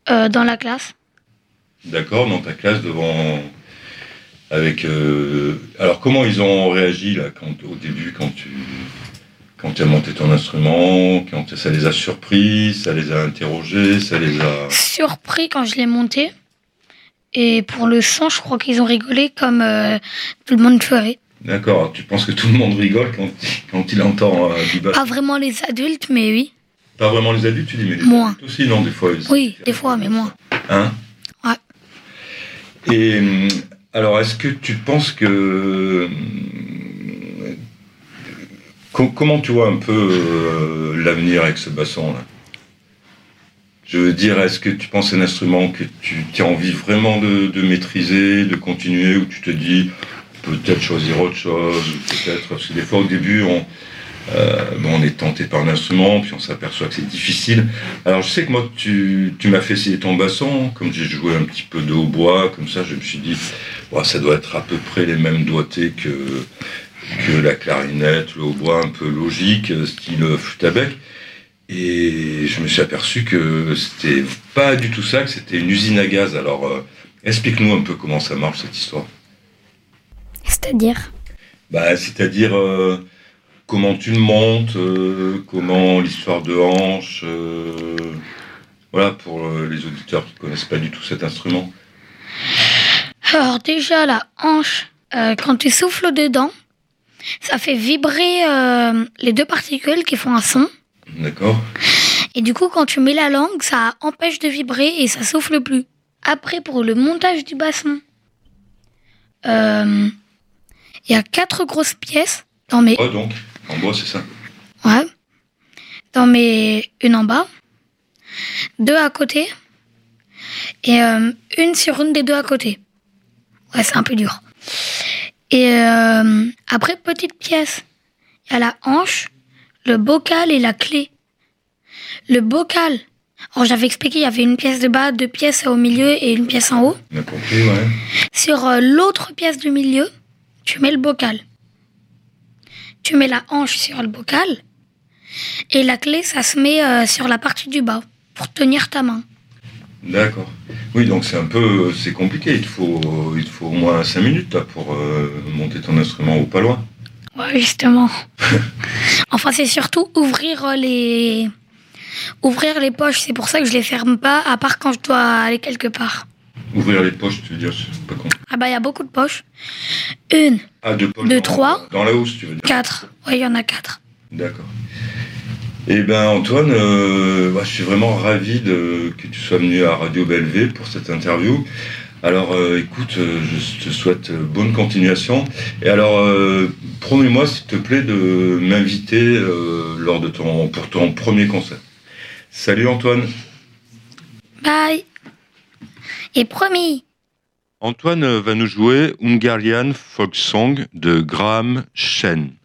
Dans la classe. D'accord, dans ta classe devant... Alors, comment ils ont réagi là, au début, quand tu as monté ton instrument, quand ça les a surpris, ça les a interrogés, ça les a... Surpris quand je l'ai monté. Et pour le son, je crois qu'ils ont rigolé comme tout le monde ferait. D'accord, tu penses que tout le monde rigole quand il entend du basson? Pas vraiment les adultes, mais oui. Pas vraiment les adultes, tu dis, mais les Moi. adultes aussi, non, des fois. Oui, des fois, mais moi. Hein? Ouais. Et alors, est-ce que tu penses que... Comment tu vois un peu l'avenir avec ce basson-là? Je veux dire, est-ce que tu penses un instrument que tu as envie vraiment de maîtriser, de continuer, ou tu te dis peut-être choisir autre chose, ou peut-être... Parce que des fois, au début, on est tenté par un instrument, puis on s'aperçoit que c'est difficile. Alors, je sais que moi, tu m'as fait essayer ton basson, comme j'ai joué un petit peu de hautbois, comme ça, je me suis dit, ça doit être à peu près les mêmes doigtés que la clarinette, le hautbois un peu logique, style flûte à bec. Et je me suis aperçu que c'était pas du tout ça, que c'était une usine à gaz. Alors, explique-nous un peu comment ça marche, cette histoire. C'est-à-dire? C'est-à-dire comment tu le montes, comment l'histoire de hanche, voilà, pour les auditeurs qui ne connaissent pas du tout cet instrument. Alors déjà, la hanche, quand tu souffles dedans, ça fait vibrer les deux particules qui font un son. D'accord. Et du coup, quand tu mets la langue, ça empêche de vibrer et ça souffle plus. Après, pour le montage du basson, il y a 4 grosses pièces dans mes... Ouais, donc, en bois, c'est ça. Ouais. Une en bas, 2 à côté, et une sur une des 2 à côté. Ouais, c'est un peu dur. Et après, petite pièce, il y a la hanche, le bocal et la clé. Le bocal, alors j'avais expliqué, il y avait une pièce de bas, 2 pièces au milieu et une pièce en haut. On a compris, ouais. Sur l'autre pièce du milieu, tu mets le bocal. Tu mets la hanche sur le bocal. Et la clé, ça se met sur la partie du bas, pour tenir ta main. D'accord. Oui, donc c'est compliqué. Il te faut au moins 5 minutes là, pour monter ton instrument ou pas loin. Ouais, justement. Enfin, c'est surtout ouvrir les poches. C'est pour ça que je les ferme pas, à part quand je dois aller quelque part. Ouvrir les poches, tu veux dire, c'est pas con. Ah il y a beaucoup de poches. 1, 2 poches 2, 3. Dans la housse, tu veux dire. 4. Ouais, il y en a 4. D'accord. Eh ben Antoine, je suis vraiment ravi que tu sois venu à Radio Bellevée pour cette interview. Alors écoute, je te souhaite bonne continuation. Et alors, promets-moi s'il te plaît de m'inviter pour ton premier concert. Salut Antoine. Bye. Et promis. Antoine va nous jouer Hungarian Folk Song de Graham Shen.